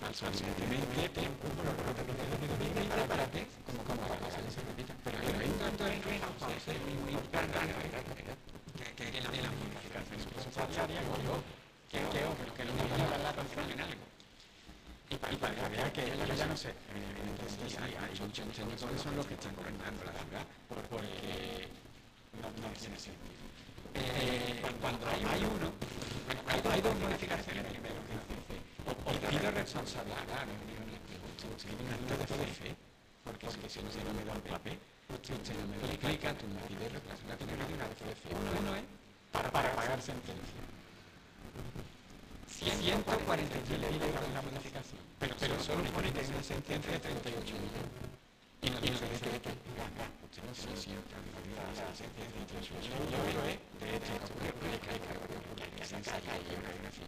Suficientemente tiempo para que, como para que se repita. Pero hay un tanto de pausa muy importante que la modificación presupuestaria que lo mismo da la razón en algo. Y para que vea que yo ya no sé, evidentemente hay muchos técnicos son los que están gobernando la ciudad, porque no tiene sentido. Cuando hay uno, hay dos modificaciones. Primero que dice, os pido responsabilidad, usted tiene un acto de fe, porque si no se me da el papel, usted no me lo explica, tú me pides responsabilidad, tiene un acto de fe. Uno es para pagar sentencia. 143 leyes de la modificación, pero solo pone que es una sentencia de 38 millones. Y no dice que usted no se sienta la sentencia de 38 millones. Yo veo de hecho, que hay que ensayar y una